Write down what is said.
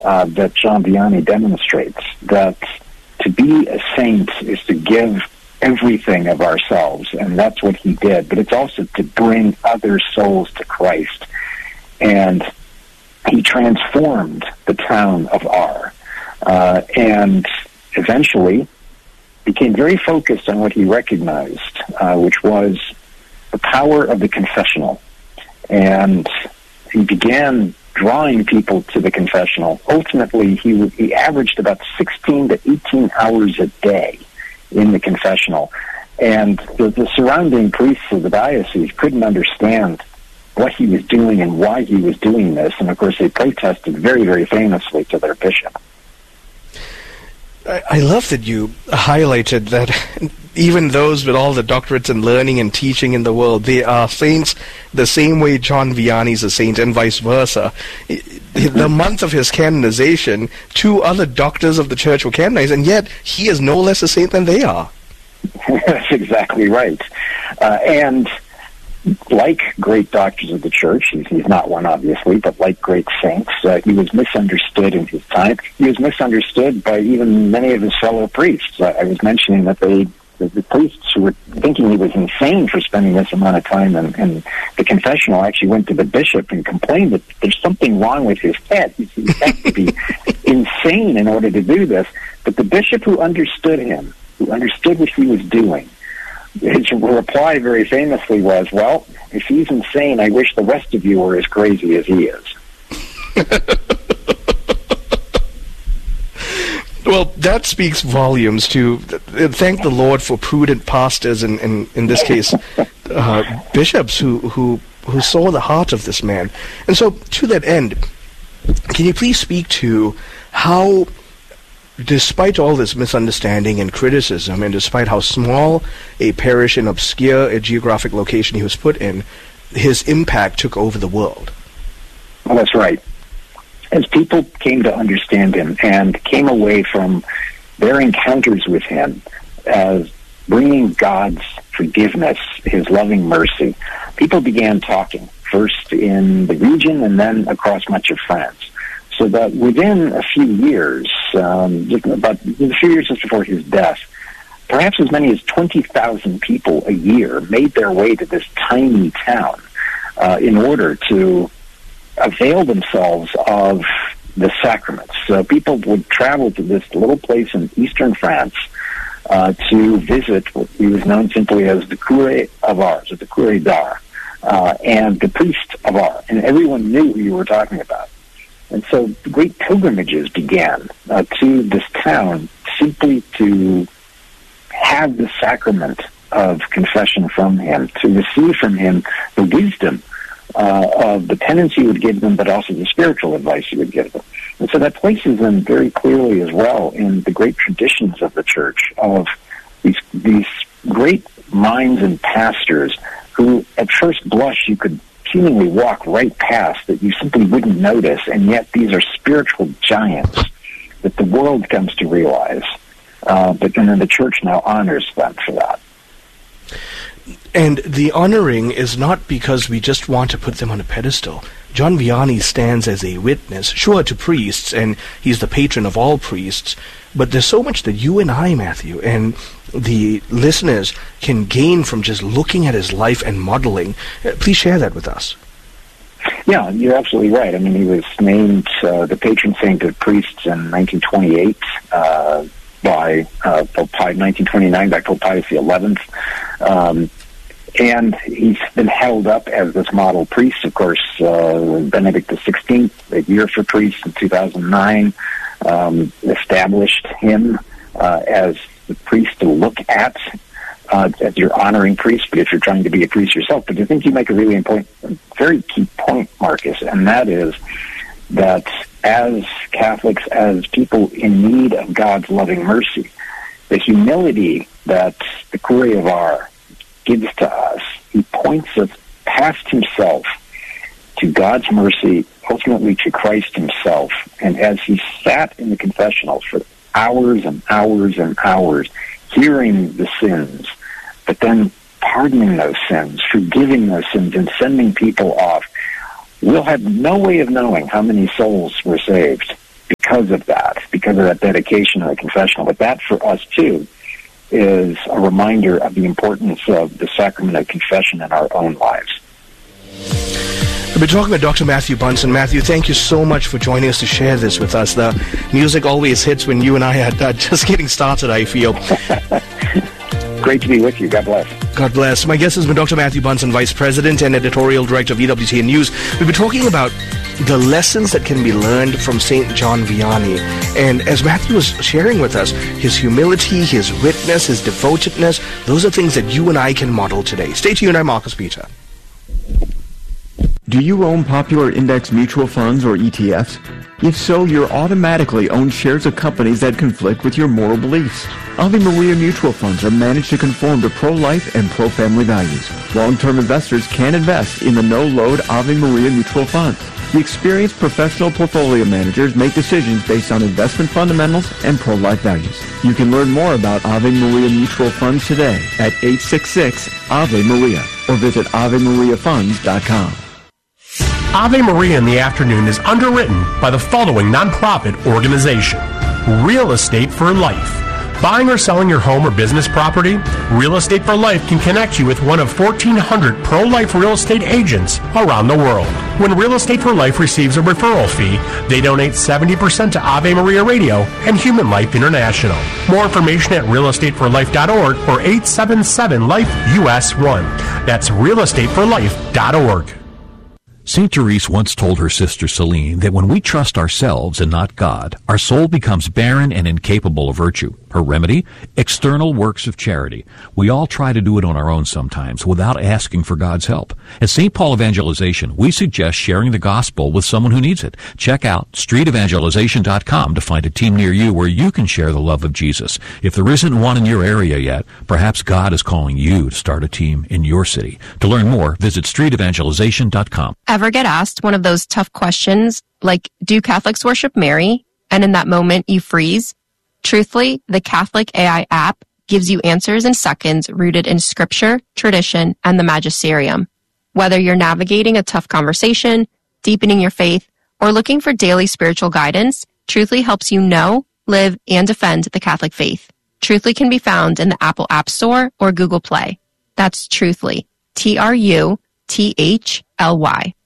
that John Vianney demonstrates, that to be a saint is to give everything of ourselves, and that's what he did. But it's also to bring other souls to Christ. And he transformed the town of Ar, and eventually became very focused on what he recognized, which was the power of the confessional. And he began drawing people to the confessional. Ultimately, he averaged about 16 to 18 hours a day in the confessional. And the surrounding priests of the diocese couldn't understand what he was doing and why he was doing this. And, of course, they protested very, very famously to their bishop. I love that you highlighted that even those with all the doctorates in learning and teaching in the world, they are saints the same way John Vianney is a saint, and vice versa. The month of his canonization, 2 other doctors of the church were canonized, and yet he is no less a saint than they are. That's exactly right. And like great doctors of the church, he's not one obviously, but like great saints, he was misunderstood in his time. He was misunderstood by even many of his fellow priests. I was mentioning that the priests who were thinking he was insane for spending this amount of time in the confessional actually went to the bishop and complained that there's something wrong with his head. He has to be insane in order to do this. But the bishop who understood him, who understood what he was doing, his reply very famously was, well, if he's insane, I wish the rest of you were as crazy as he is. Well, that speaks volumes to thank the Lord for prudent pastors and in this case, bishops who saw the heart of this man. And so, to that end, can you please speak to how, despite all this misunderstanding and criticism, and despite how small a parish and obscure a geographic location he was put in, his impact took over the world? Well, that's right. As people came to understand him and came away from their encounters with him as bringing God's forgiveness, his loving mercy, people began talking, first in the region and then across much of France. So that within a few years, about a few years just before his death, perhaps as many as 20,000 people a year made their way to this tiny town in order to avail themselves of the sacraments. So people would travel to this little place in eastern France to visit what he was known simply as the Curé of Ars, or the Curé d'Ars, and the priest of Ars. And everyone knew who you were talking about. And so great pilgrimages began to this town simply to have the sacrament of confession from him, to receive from him the wisdom of the penance he would give them, but also the spiritual advice he would give them. And so that places them very clearly as well in the great traditions of the church, of these great minds and pastors who at first blush you could seemingly walk right past, that you simply wouldn't notice, and yet these are spiritual giants that the world comes to realize. But then the church now honors them for that. And the honoring is not because we just want to put them on a pedestal. John Vianney stands as a witness, sure, to priests, and he's the patron of all priests, but there's so much that you and I, Matthew, and the listeners can gain from just looking at his life and modeling. Please share that with us. Yeah, you're absolutely right. I mean, he was named the patron saint of priests in 1928 by Pope Pius, 1929 by Pope Pius XI. And he's been held up as this model priest. Of course, Benedict XVI, a year for priests in 2009, established him as the priest to look at as you're honoring priests, but if you're trying to be a priest yourself. But I think you make a really important, very key point, Marcus, and that is that as Catholics, as people in need of God's loving mercy, the humility that the Curé of Ars gives to us, he points us past himself to God's mercy, ultimately to Christ himself. And as he sat in the confessionals for hours and hours and hours, hearing the sins, but then pardoning those sins, forgiving those sins, and sending people off, we'll have no way of knowing how many souls were saved because of that dedication of the confessional. But that for us too is a reminder of the importance of the sacrament of confession in our own lives. We've been talking with Dr. Matthew Bunson. Matthew, thank you so much for joining us to share this with us. The music always hits when you and I are just getting started, I feel. Great to be with you. God bless. God bless. My guest has been Dr. Matthew Bunson, Vice President and Editorial Director of EWTN News. We've been talking about the lessons that can be learned from St. John Vianney. And as Matthew was sharing with us, his humility, his witness, his devotedness, those are things that you and I can model today. Stay tuned. I'm Marcus Peter. Do you own popular index mutual funds or ETFs? If so, you're automatically own shares of companies that conflict with your moral beliefs. Ave Maria mutual funds are managed to conform to pro-life and pro-family values. Long-term investors can invest in the no-load Ave Maria mutual funds. The experienced professional portfolio managers make decisions based on investment fundamentals and pro-life values. You can learn more about Ave Maria mutual funds today at 866-AVE-MARIA or visit AveMariaFunds.com. Ave Maria in the Afternoon is underwritten by the following nonprofit organization: Real Estate for Life. Buying or selling your home or business property? Real Estate for Life can connect you with one of 1,400 pro-life real estate agents around the world. When Real Estate for Life receives a referral fee, they donate 70% to Ave Maria Radio and Human Life International. More information at realestateforlife.org or 877-LIFE-US1. That's realestateforlife.org. St. Therese once told her sister Celine that when we trust ourselves and not God, our soul becomes barren and incapable of virtue. Her remedy? External works of charity. We all try to do it on our own sometimes without asking for God's help. At St. Paul Evangelization, we suggest sharing the gospel with someone who needs it. Check out streetevangelization.com to find a team near you where you can share the love of Jesus. If there isn't one in your area yet, perhaps God is calling you to start a team in your city. To learn more, visit streetevangelization.com. Ever get asked one of those tough questions like, do Catholics worship Mary? And in that moment you freeze? Truthfully, the Catholic AI app gives you answers in seconds rooted in scripture, tradition, and the magisterium. Whether you're navigating a tough conversation, deepening your faith, or looking for daily spiritual guidance, Truthfully helps you know, live, and defend the Catholic faith. Truthfully can be found in the Apple App Store or Google Play. That's Truthfully. Truthly.